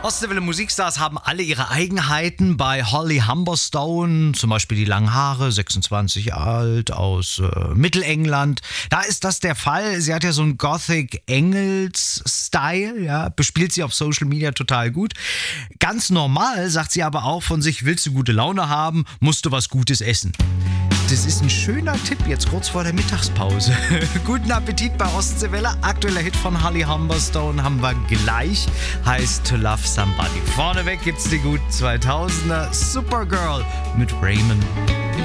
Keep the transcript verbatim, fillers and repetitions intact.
Ostseewelle Musikstars haben alle ihre Eigenheiten. Bei Holly Humberstone, zum Beispiel die langen Haare, sechsundzwanzig Jahre alt, aus äh, Mittelengland. Da ist das der Fall. Sie hat ja so einen Gothic-Engels-Style, ja, bespielt sie auf Social Media total gut. Ganz normal sagt sie aber auch von sich, willst du gute Laune haben, musst du was Gutes essen. Das ist ein schöner Tipp jetzt kurz vor der Mittagspause. Guten Appetit bei Ostseewelle. Aktueller Hit von Holly Humberstone haben wir gleich. Heißt To Love Somebody. Vorneweg gibt's die guten zweitausender. Supergirl mit Raymond.